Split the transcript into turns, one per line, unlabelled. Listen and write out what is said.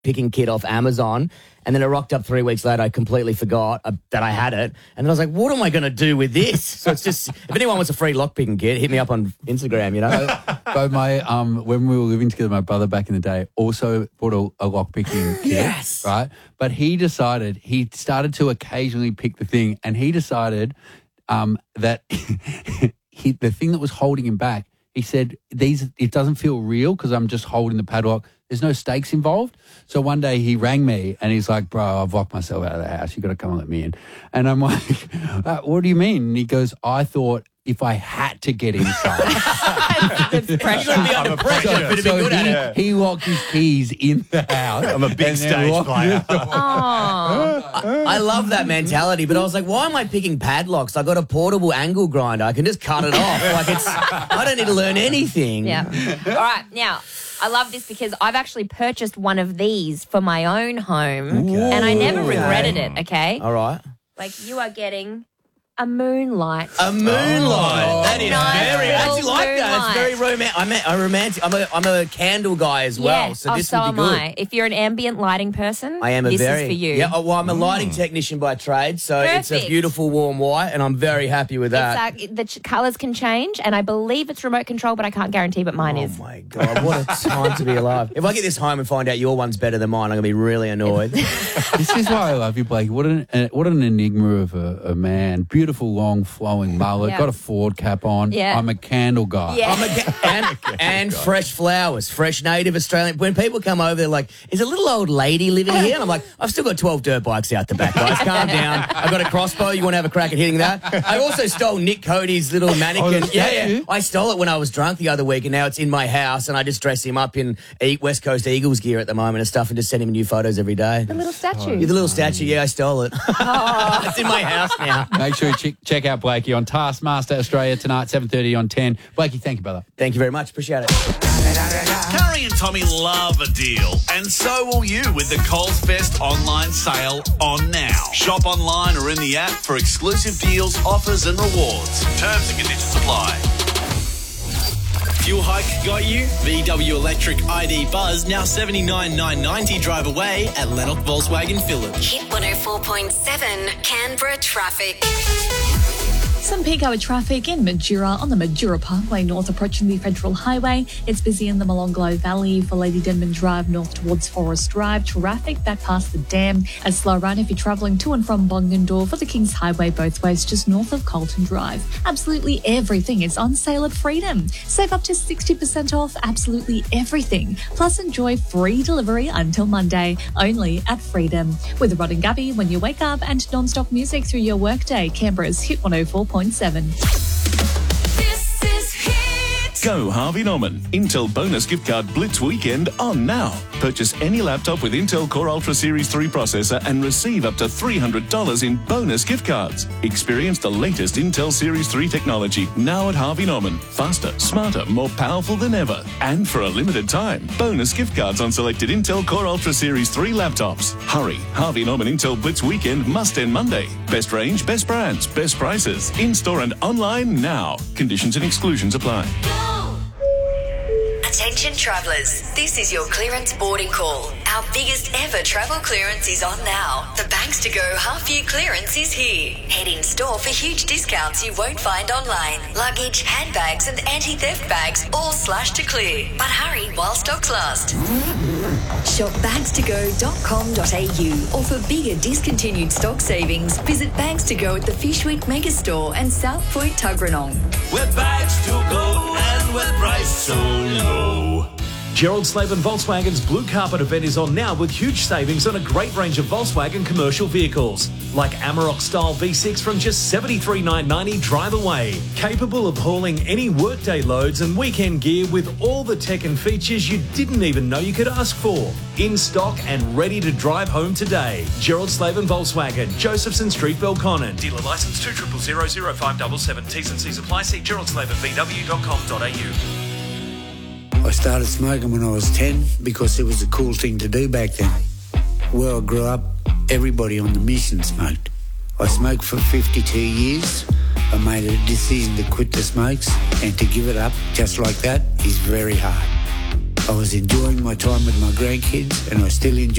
picking kit off Amazon. And then it rocked up 3 weeks later. I completely forgot that I had it. And then I was like, what am I going to do with this? So it's just, if anyone wants a free lockpicking kit, hit me up on Instagram, you know.
So my, when we were living together, my brother back in the day also bought a lockpicking kit.
Yes.
Right? But he started to occasionally pick the thing, and he decided that the thing that was holding him back, he said, it doesn't feel real because I'm just holding the padlock. There's no stakes involved. So one day he rang me and he's like, bro, I've locked myself out of the house. You got to come and let me in. And I'm like, what do you mean? And he goes, I thought if I had to get inside.
It's pressure. Be under pressure.
So he locked his keys in the house.
I'm a big stage player.
I love that mentality, but I was like, why am I picking padlocks? I got a portable angle grinder. I can just cut it off. I don't need to learn anything.
Yeah. All right. Now, I love this because I've actually purchased one of these for my own home and I never regretted it, okay?
All right.
Like, you are getting a moonlight.
A moonlight. That is very. I actually like that. It's very romantic. I'm a candle guy as well,
Yeah.
so this would be good.
I. If you're an ambient lighting person,
I am
this is for you.
Yeah, well, I'm a lighting technician by trade, so it's a
Perfect.
beautiful warm white, and I'm very happy with that.
The colours can change, and I believe it's remote control, but I can't guarantee, but mine is.
Oh, my God. What a time to be alive. If I get this home and find out your one's better than mine, I'm going to be really annoyed.
This is why I love you, Blake. What an enigma of a man. Beautiful, long, flowing mullet.
Yeah.
Got a Ford cap on.
Yeah.
I'm a candle guy.
Yeah.
And fresh flowers, fresh native Australian. When people come over, they're like, is a little old lady living here? And I'm like, I've still got 12 dirt bikes out the back, guys. Calm down. I've got a crossbow. You want to have a crack at hitting that? I also stole Nick Cody's little mannequin. Yeah. I stole it when I was drunk the other week, and now it's in my house, and I just dress him up in West Coast Eagles gear at the moment and stuff, and just send him new photos every day.
The little statue.
Yeah, the little statue. Yeah, I stole it. It's in my house now.
Make sure you check out Blakey on Taskmaster Australia tonight, 7:30 on 10. Blakey, thank you, brother.
Thank you very much. Appreciate it.
Curry and Tommy love a deal, and so will you with the Coles Fest online sale on now. Shop online or in the app for exclusive deals, offers and rewards. Terms and conditions apply.
Fuel hike got you? VW Electric ID Buzz now $79,990 drive away at Lennox Volkswagen Phillip.
Hit 104.7 Canberra traffic.
Some peak hour traffic in Majura on the Majura Parkway north approaching the Federal Highway. It's busy in the Molonglo Valley for Lady Denman Drive north towards Forest Drive. Traffic back past the dam. A slow run if you're travelling to and from Bungendore for the Kings Highway both ways just north of Colton Drive. Absolutely everything is on sale at Freedom. Save up to 60% off absolutely everything. Plus enjoy free delivery until Monday only at Freedom. With Rod and Gabby when you wake up and non-stop music through your workday. Canberra's Hit 104.7.
This is Hit.
Go Harvey Norman. Intel bonus gift card Blitz weekend on now. Purchase any laptop with Intel Core Ultra Series 3 processor and receive up to $300 in bonus gift cards. Experience the latest Intel Series 3 technology now at Harvey Norman. Faster, smarter, more powerful than ever. And for a limited time, bonus gift cards on selected Intel Core Ultra Series 3 laptops. Hurry. Harvey Norman Intel Blitz weekend must end Monday. Best range, best brands, best prices. In-store and online now. Conditions and exclusions apply.
Attention travellers, this is your clearance boarding call. Our biggest ever travel clearance is on now. The Banks to Go half-year clearance is here. Head in store for huge discounts you won't find online. Luggage, handbags and anti-theft bags all slashed to clear. But hurry while stocks last. Shop bagstogo.com.au or for bigger discontinued stock savings, visit Bags to Go at the Fishwick Mega Store and South Point Tuggeranong.
We're bags to go and we're priced so low.
Gerald Slaven Volkswagen's Blue Carpet event is on now with huge savings on a great range of Volkswagen commercial vehicles, like Amarok-style V6 from just $73,990 drive away. Capable of hauling any workday loads and weekend gear with all the tech and features you didn't even know you could ask for. In stock and ready to drive home today. Gerald Slaven Volkswagen, Josephson Street, Belconnen. Dealer licence 2000577. T's and C's apply. See geraldslavenvw.com.au.
I started smoking when I was 10 because it was a cool thing to do back then. Where I grew up, everybody on the mission smoked. I smoked for 52 years. I made a decision to quit the smokes, and to give it up just like that is very hard. I was enjoying my time with my grandkids, and I still enjoy